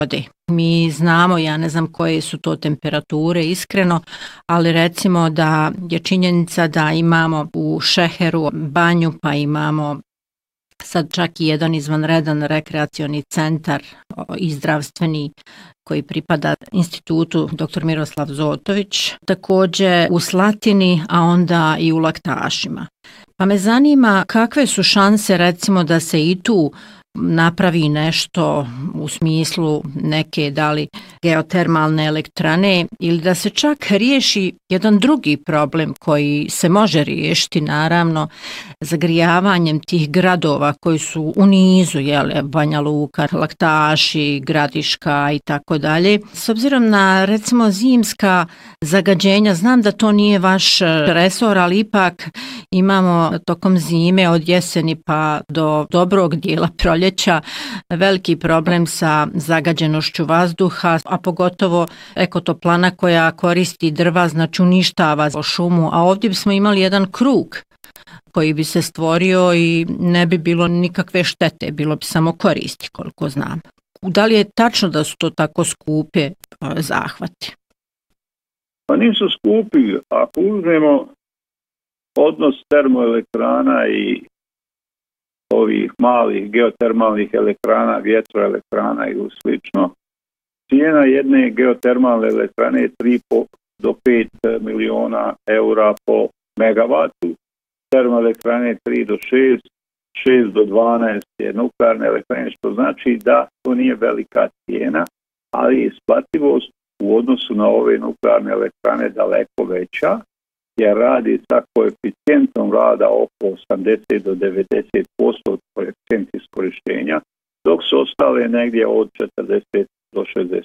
vode. Mi znamo, ja ne znam koje su to temperature iskreno, ali recimo da je činjenica da imamo u Šeheru banju, pa imamo sad čak i jedan izvanredan rekreacioni centar i zdravstveni koji pripada institutu dr. Miroslav Zotović, također u Slatini, a onda i u Laktašima. Pa me zanima kakve su šanse recimo da se i tu napravi nešto u smislu neke da li geotermalne elektrane ili da se čak riješi jedan drugi problem koji se može riješiti naravno zagrijavanjem tih gradova koji su u nizu, Banja Luka, Laktaši, Gradiška i tako dalje. S obzirom na recimo zimska zagađenja, znam da to nije vaš resor, ali ipak imamo tokom zime od jeseni pa do dobrog dijela proljeća veliki problem sa zagađenošću vazduha, a pogotovo ekotoplana koja koristi drva, znači uništava šumu, a ovdje bismo imali jedan krug koji bi se stvorio i ne bi bilo nikakve štete, bilo bi samo koristi koliko znam. Da li je tačno da su to tako skupe zahvati? Pa nisu skupi. Ako uzmemo odnos termoelektrana i ovih malih geotermalnih elektrana, vjetroelektrana i slično, cijena jedne geotermalne elektrane je 3 do 5 miliona eura po megavatu, termoelektrane 3 do 6, 6 do 12 je nuklearne elektrane, što znači da to nije velika cijena, ali isplativost u odnosu na ove nuklearne elektrane daleko veća, jer radi sa koeficijentom rada oko 80 do 90% od koeficijent iskorištenja, dok su ostale negdje od 40 do 60%.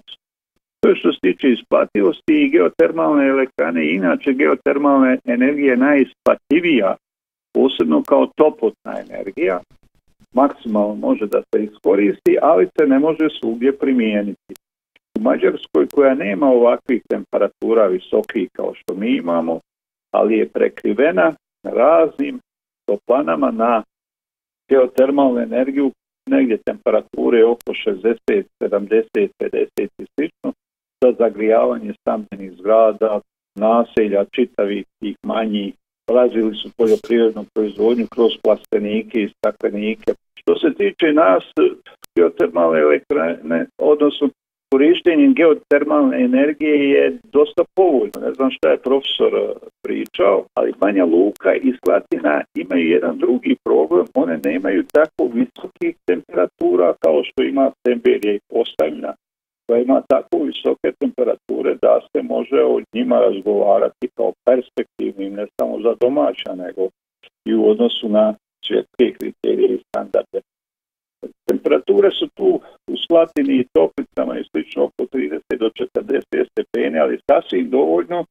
To je što se tiče isplativosti i geotermalne elektrane. Inače, geotermalna energija je najisplativija, posebno kao toplotna energija. Maksimalno može da se iskoristi, ali se ne može svugdje primijeniti. U Mađarskoj, koja nema ovakvih temperatura visokih kao što mi imamo, ali je prekrivena raznim toplanama na geotermalnu energiju, negdje temperature oko 60, 70, 50 i slično, za zagrijavanje stambenih zgrada, naselja, čitavih tih manjih. Razvili su poljoprivrednu proizvodnju kroz plastenike i staklenike. Što se tiče nas, geotermalne elektrane, odnosno korištenjem geotermalne energije je dosta povoljno. Ne znam šta je profesor pričao, ali Banja Luka i Slatina imaju jedan drugi problem. One nemaju tako visokih temperatura kao što ima Semberije i Posavina, koja ima tako visoke temperature da se može o njima razgovarati kao perspektivnim, ne samo za domaća, nego i u odnosu na svjetske kriterije i standarde. Temperature su tu u Slatini i Toplicama i slično oko 30 do 40 stepeni, ali sasvim dovoljno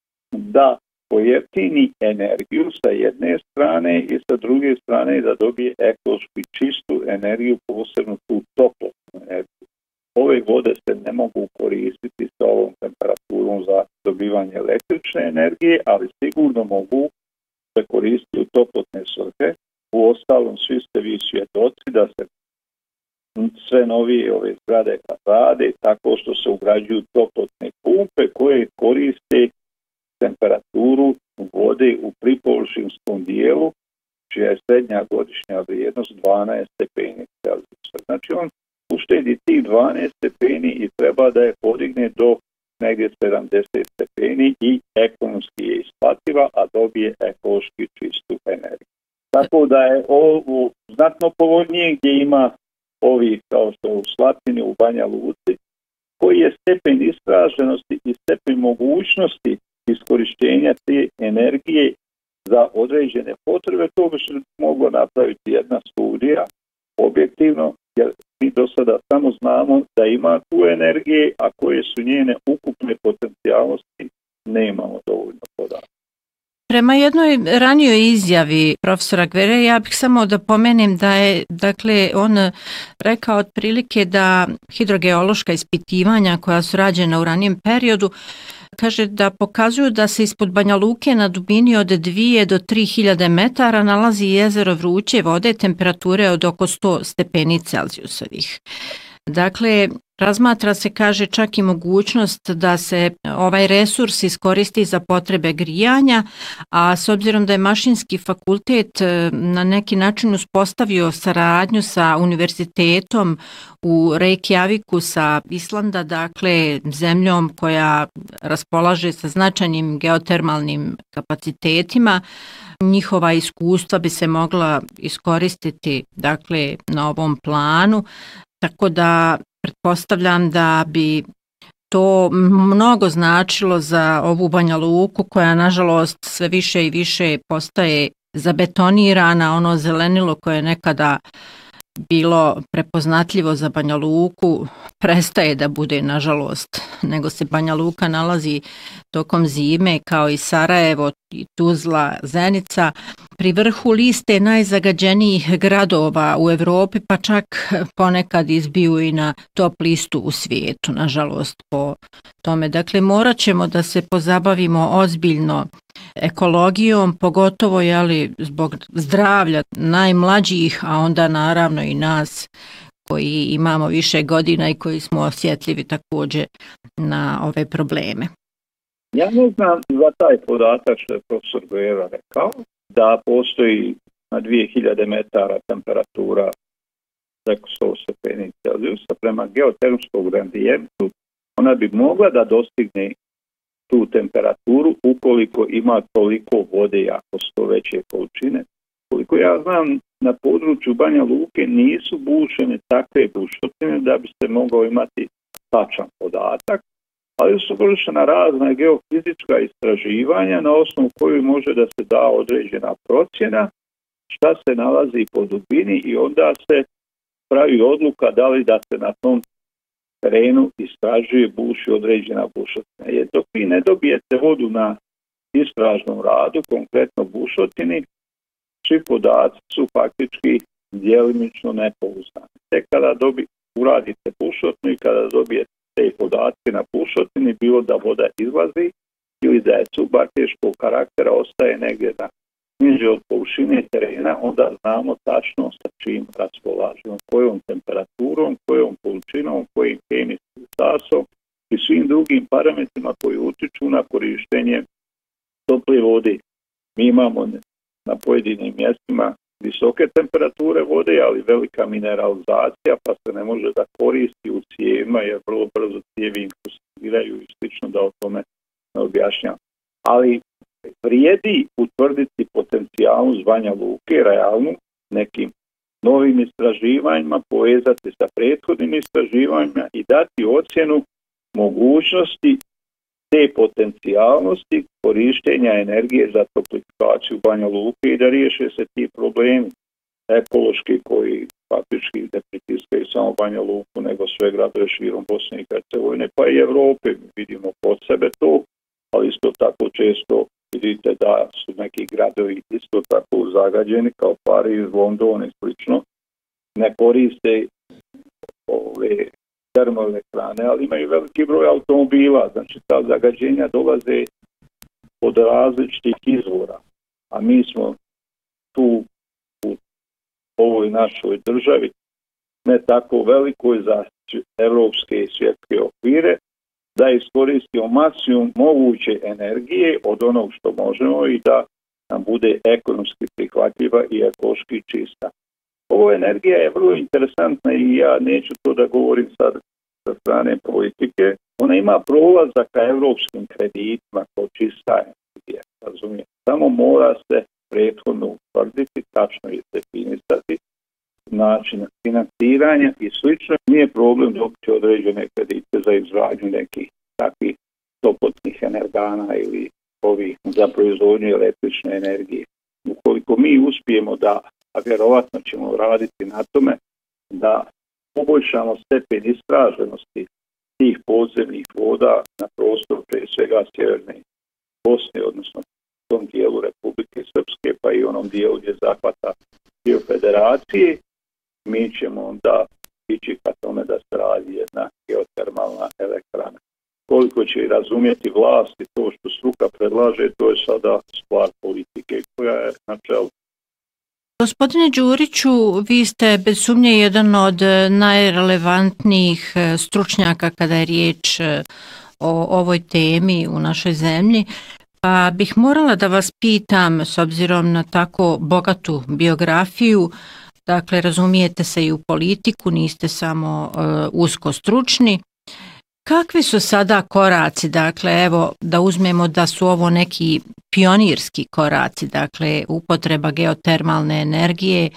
da pojeftini energiju sa jedne strane i sa druge strane da dobije ekološki čistu energiju, posebno tu toplotnu energiju. Ove vode se ne mogu koristiti sa ovom temperaturom za dobivanje električne energije, ali sigurno mogu se koristiti u toplotne svrhe. U ostalom, svi ste vi svjedoci da se sve novije ove zgrade rade tako što se ugrađuju toplotne pumpe koje koriste temperaturu vode u pripovršinskom dijelu, čija je srednja godišnja vrijednost 12 stepeni Celzijusa. Znači on uštedi tih 12 stepeni i treba da je podigne do negdje 70 stepeni i ekonomski je isplativa, a dobije ekološki čistu energiju. Tako da je ovo znatno povoljnije gdje ima ovih kao što je u Slatini, u Banja Luci, koji je stepen istraženosti i stepen mogućnosti iskorištenja te energije za određene potrebe. To bi se moglo napraviti jedna studija objektivno, jer mi do sada samo znamo da ima tu energije, a koje su njene ukupne potencijalnosti, nemamo dovoljno podataka. Prema jednoj ranijoj izjavi profesora Gvere, ja bih samo da pomenem da je, dakle, on rekao otprilike da hidrogeološka ispitivanja koja su rađena u ranijem periodu, kaže da pokazuju da se ispod Banja Luke na dubini od 2 do 3000 metara nalazi jezero vruće vode temperature od oko 100 stepeni Celzijusovih. Dakle, razmatra se, kaže, čak i mogućnost da se ovaj resurs iskoristi za potrebe grijanja, a s obzirom da je Mašinski fakultet na neki način uspostavio saradnju sa univerzitetom u Reykjaviku sa Islanda, dakle zemljom koja raspolaže sa značajnim geotermalnim kapacitetima, njihova iskustva bi se mogla iskoristiti, dakle, na ovom planu. Tako da pretpostavljam da bi to mnogo značilo za ovu Banja Luku koja nažalost sve više i više postaje zabetonirana, ono zelenilo koje je nekada bilo prepoznatljivo za Banja Luku prestaje da bude nažalost, nego se Banja Luka nalazi tokom zime kao i Sarajevo i Tuzla, Zenica pri vrhu liste najzagađenijih gradova u Europi, pa čak ponekad izbiju i na top listu u svijetu, nažalost po tome. Dakle, morat ćemo da se pozabavimo ozbiljno ekologijom, pogotovo zbog zdravlja najmlađih, a onda naravno i nas koji imamo više godina i koji smo osjetljivi također na ove probleme. Ja ne znam za taj podatak što je profesor Guerra rekao, da postoji na 2000 metara temperatura preko 100 stepeni Celzijusa. Prema geotermskom gradijentu ona bi mogla da dostigne tu temperaturu ukoliko ima toliko vode i ako su to veće količine. Koliko ja znam, na području Banja Luke nisu bušene takve bušotine da bi se mogao imati tačan podatak, ali su vršena razna geofizička istraživanja na osnovu koju može da se da određena procjena šta se nalazi po dubini i onda se pravi odluka da li da se na tom terenu istražuje, buši određena bušotina. Jer dok vi ne dobijete vodu na istražnom radu, konkretno bušotini, svi podaci su faktički djelimično nepouzdani. Tek kada uradite bušotinu i kada dobijete te podatke na bušotini, bilo da voda izlazi ili da je subarteškog karaktera, ostaje negdje na niže od površine terena, onda znamo tačno sa čim raspolažemo, kojom temperaturom, kojom količinom, kojim hemijskim sastavom i svim drugim parametrima koji utiču na korištenje tople vode. Mi imamo na pojedinim mjestima visoke temperature vode, ali velika mineralizacija, pa se ne može da koristi u cijevima, jer vrlo brzo cijevi inklusiraju i slično, da o tome ne objašnjam. Ali vrijedi utvrditi potencijalnost Banja Luke, realnu, nekim novim istraživanjima, povezati sa prethodnim istraživanjima i dati ocjenu mogućnosti te potencijalnosti korištenja energije za toplifikaciju Banja Luke i da riješe se ti problemi ekološki koji faktički ne pritiskaju samo Banja Luku, nego sve gradove širom Bosne i Hercegovine, pa i Evrope. Mi vidimo kod sebe to, ali isto tako često vidite da su neki gradovi isto tako zagađeni kao Pariz, London i slično. Ne koriste ove termoelektrane, ali imaju veliki broj automobila, znači ta zagađenja dolaze od različitih izvora, a mi smo tu u ovoj našoj državi ne tako velikoj za evropske i svjetske okvire, da iskoristimo maksimum moguće energije od onog što možemo i da nam bude ekonomski prihvatljiva i ekološki čista. Ovo energija je vrlo interesantna i ja neću to da govorim sad sa strane politike. Ona ima prolazak ka evropskim kreditima kao čista energija, razumijete. Samo mora se prethodno utvrditi, tačno je definisati način financiranja i slično. Nije problem dobiti određene kredite za izgradnju nekih takvih toplotnih energana ili ovih za proizvodnju električne energije. Ukoliko mi uspijemo da, a vjerovatno ćemo raditi na tome, da poboljšamo stepen istraženosti tih podzemnih voda na prostoru prije svega sjeverne Bosne, odnosno tom dijelu Republike Srpske, pa i onom dijelu gdje zahvata dio federacije, mi ćemo onda ići ka tome da se radi jedna geotermalna elektrana. Koliko će razumjeti vlasti to što struka predlaže, to je sada stvar politike koja je na čelu. Gospodine Đuriću, vi ste bez sumnje jedan od najrelevantnijih stručnjaka kada je riječ o ovoj temi u našoj zemlji, pa bih morala da vas pitam, s obzirom na tako bogatu biografiju, dakle razumijete se i u politiku, niste samo usko stručni. Kakvi su sada koraci, dakle evo da uzmemo da su ovo neki pionirski koraci, dakle upotreba geotermalne energije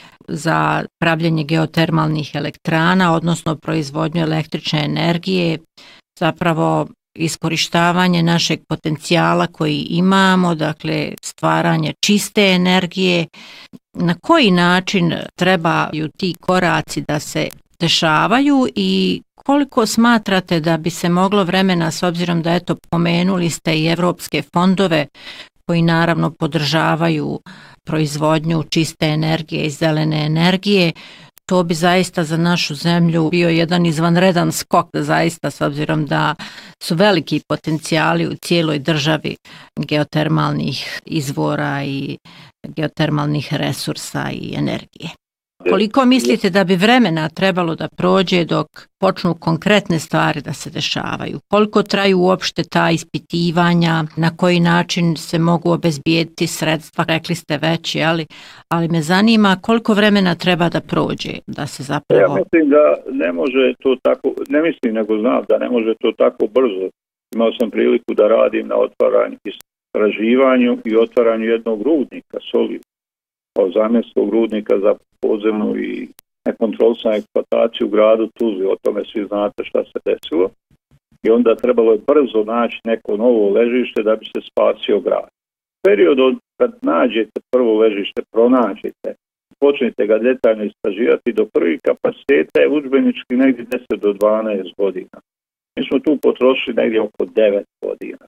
za pravljenje geotermalnih elektrana, odnosno proizvodnju električne energije, zapravo iskorištavanje našeg potencijala koji imamo, dakle stvaranje čiste energije. Na koji način trebaju ti koraci da se dešavaju i koliko smatrate da bi se moglo vremena, s obzirom da eto pomenuli ste i evropske fondove koji naravno podržavaju proizvodnju čiste energije i zelene energije, to bi zaista za našu zemlju bio jedan izvanredan skok, zaista, s obzirom da su veliki potencijali u cijeloj državi geotermalnih izvora i geotermalnih resursa i energije. Koliko mislite da bi vremena trebalo da prođe dok počnu konkretne stvari da se dešavaju? Koliko traju uopšte ta ispitivanja, na koji način se mogu obezbijediti sredstva, rekli ste već, ali me zanima koliko vremena treba da prođe da se zapravo... Ja mislim da ne može to tako, ne mislim nego znam da ne može to tako brzo. Imao sam priliku da radim na otvaranju, istraživanju i otvaranju jednog rudnika, Soliju, kao zamjenskog rudnika za podzemnu i nekontrolisanu eksploataciju u gradu Tuzli. O tome svi znate šta se desilo. I onda trebalo je brzo naći neko novo ležište da bi se spasio grad. Period od kad nađete prvo ležište, pronađete, počnete ga detaljno istraživati do prvih kapaciteta je udžbenički negdje 10 do 12 godina. Mi smo tu potrošili negdje oko 9 godina.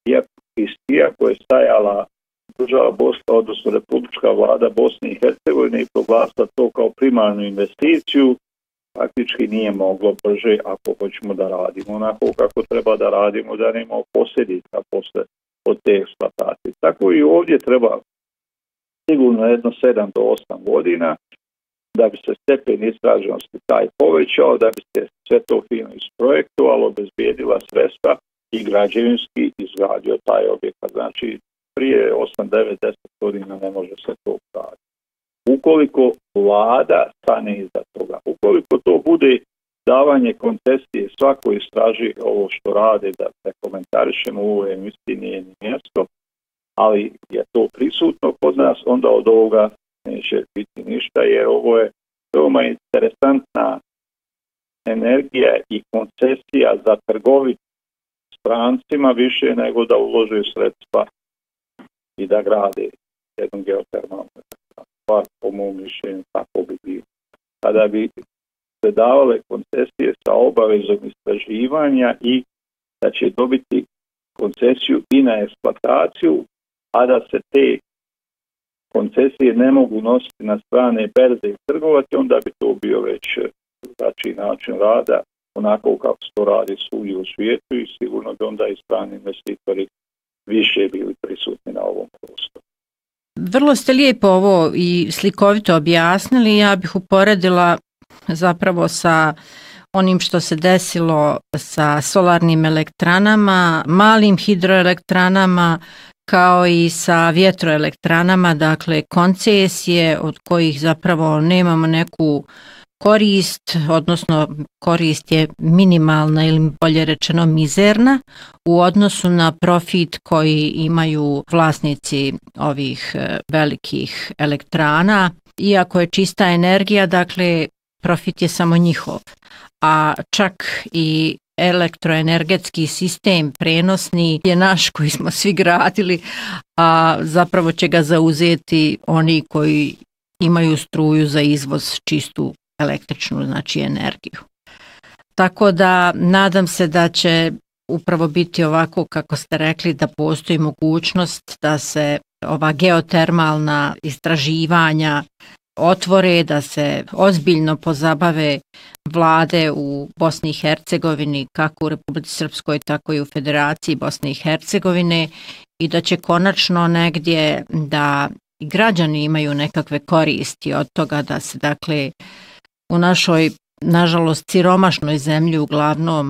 Iako je stajala država Bosna, odnosno republička vlada Bosne i Hercegovine i proglasila to kao primarnu investiciju, praktički nije moglo brže ako hoćemo da radimo onako kako treba da radimo, da nemamo posljedica posle od te eksploatacije. Tako i ovdje treba sigurno jedno 7 do 8 godina da bi se stepen istraženosti taj povećao, da bi se sve to fino isprojektovalo, obezbijedila sredstva i građevinski izgradio taj objekat. Znači, prije 8, 9, 10 godina ne može se to uraditi. Ukoliko vlada stane iza toga, ukoliko to bude davanje koncesije, svako istraži ovo što rade, da se komentarišemo u ovoj emisiji, nije ni mjesto, ali je to prisutno kod nas, onda od ovoga neće biti ništa, jer ovo je veoma interesantna energija i koncesija za trgovinu strancima više nego da ulože sredstva i da grade jednu geotermalnu stvar, po mom mišljenju, tako bi bilo. Kada bi se davale koncesije sa obavezom istraživanja i da će dobiti koncesiju i na eksploataciju, a da se te koncesije ne mogu nositi na strane berze i trgovati, onda bi to bio već drugačiji način rada, onako kako se to radi svugdje u svijetu i sigurno bi onda i strani investitori više bili prisutni na ovom prostoru. Vrlo ste lijepo ovo i slikovito objasnili. Ja bih uporedila zapravo sa onim što se desilo sa solarnim elektranama, malim hidroelektranama, kao i sa vjetroelektranama, dakle koncesije od kojih zapravo nemamo neku korist, odnosno korist je minimalna ili bolje rečeno mizerna u odnosu na profit koji imaju vlasnici ovih velikih elektrana. Iako je čista energija, dakle profit je samo njihov, a čak i elektroenergetski sistem prenosni je naš koji smo svi gradili, a zapravo će ga zauzeti oni koji imaju struju za izvoz čistu električnu, znači energiju. Tako da nadam se da će upravo biti ovako kako ste rekli, da postoji mogućnost da se ova geotermalna istraživanja otvore, da se ozbiljno pozabave vlade u Bosni i Hercegovini, kako u Republici Srpskoj, tako i u Federaciji Bosne i Hercegovine, i da će konačno negdje da i građani imaju nekakve koristi od toga da se dakle u našoj nažalost siromašnoj zemlji uglavnom